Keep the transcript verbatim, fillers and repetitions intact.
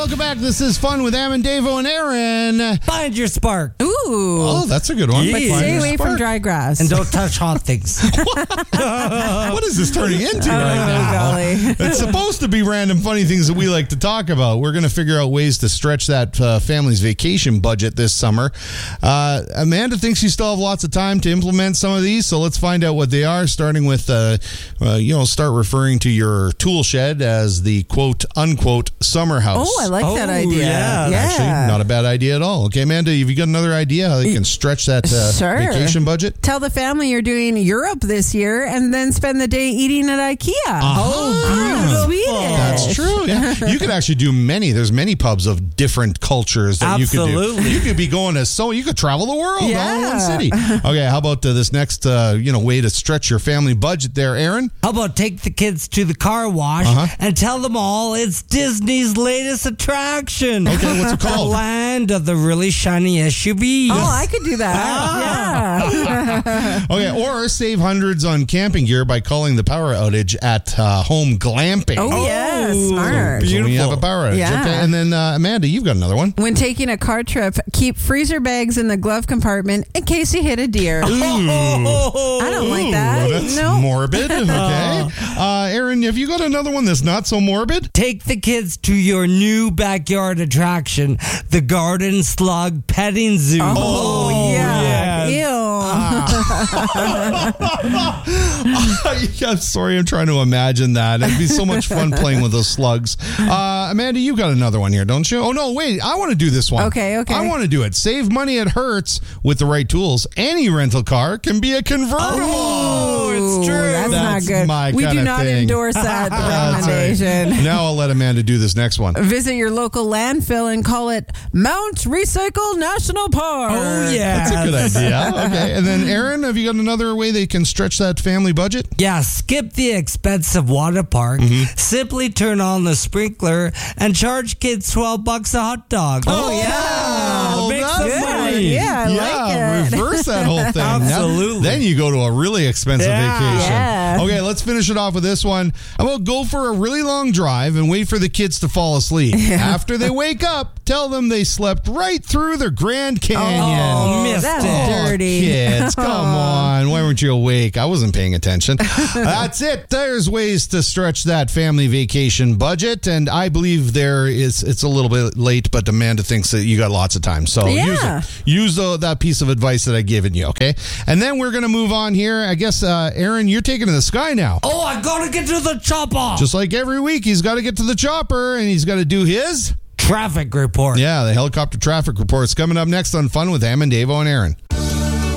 welcome back. This is Fun with Am and Davo and Aaron. Find your spark. Ooh. Oh, that's a good one. Yeah. But Find stay your away spark. from dry grass. And don't touch hot things. What is this turning into right Oh, now? golly. It's supposed to be random funny things that we like to talk about. We're going to figure out ways to stretch that uh, family's vacation budget this summer. Uh, Amanda thinks you still have lots of time to implement some of these, so let's find out what they are, starting with, uh, uh, you know, start referring to your tool shed as the quote, unquote, summer house. Oh, I like that Oh, idea. yeah. Yeah. Actually, not a bad idea at all. Okay, Amanda, have you got another idea how they can stretch that uh, Sure. vacation budget? Tell the family you're doing Europe this year and then spend the day eating at IKEA. Oh, Swedish. That's true. Yeah. You could actually do many. There's many pubs of different cultures that you could do. Absolutely. You could be going to so you could travel the world all in Yeah. one city. Okay, how about uh, this next uh, you know way to stretch your family budget there, Aaron? How about take the kids to the car wash Uh-huh. and tell them all it's Disney's latest attraction. Okay, what's it The called? land of the really shiny S U Vs. Oh, I could do that. Yeah. Okay, or save hundreds on camping gear by calling the power outage at uh, home glamping. Oh, yeah. Oh, Smart. beautiful. So we have a power outage. Yeah. Okay, and then uh, Amanda, you've got another one. When taking a car trip, keep freezer bags in the glove compartment in case you hit a deer. Oh, I don't like that. Ooh, that's No. morbid. Okay, uh, Aaron, have you got another one that's not so morbid? Take the kids to your new backyard attraction, the Garden Slug Petting Zoo. Oh, yeah. yes. Ew. I'm sorry, I'm trying to imagine that. It'd be so much fun playing with those slugs. Uh, Amanda, you've got another one here, don't you? Oh, no, wait. I want to do this one. Okay, okay. I want to do it. Save money at Hertz with the right tools. Any rental car can be a convertible. Oh, it's true. That's, That's not good. my we kinda do not thing. endorse that That's right. recommendation. Now I'll let Amanda do this next one. Visit your local landfill and call it Mount Recycle National Park. Oh, yeah. That's a good idea. Okay. And then, Aaron, have you got another way they can stretch that family budget? Yeah, skip the expensive water park. Mm-hmm. Simply turn on the sprinkler and charge kids twelve bucks a hot dog. Oh, yeah. Make that's some Good money. idea. I yeah, like it. reverse that whole thing. Absolutely. Then you go to a really expensive Yeah. vacation. Yeah. Okay, let's finish it off with this one. How about go for a really long drive and wait for the kids to fall asleep. After they wake up, tell them they slept right through the Grand Canyon. Oh, missed that's it. dirty. Kids, come on. Why weren't you awake? I wasn't paying attention. That's it. There's ways to stretch that family vacation budget. And I believe there is, it's a little bit late, but Amanda thinks that you got lots of time. So use Yeah. it. Use the, that piece of advice that I've given you, okay? And then we're going to move on here. I guess, uh, Aaron, you're taking to the sky now. Oh, I gotta get to the chopper. Just like every week, he's got to get to the chopper and he's got to do his... Traffic report. Yeah, the helicopter traffic report's coming up next on Fun with Am and Davo and Aaron.